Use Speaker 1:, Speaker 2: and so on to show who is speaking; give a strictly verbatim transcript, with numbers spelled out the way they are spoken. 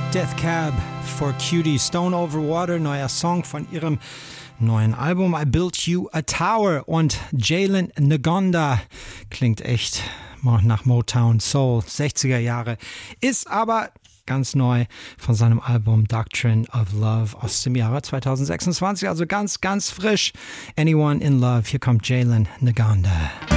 Speaker 1: Death Cab for Cutie, Stone Over Water, neuer Song von ihrem neuen Album I Built You a Tower. Und Jalen Ngonda klingt echt nach Motown Soul, sechziger Jahre, ist aber ganz neu von seinem Album Doctrine of Love aus dem Jahre zwanzig sechsundzwanzig, also ganz, ganz frisch. Anyone in Love, hier kommt Jalen Ngonda.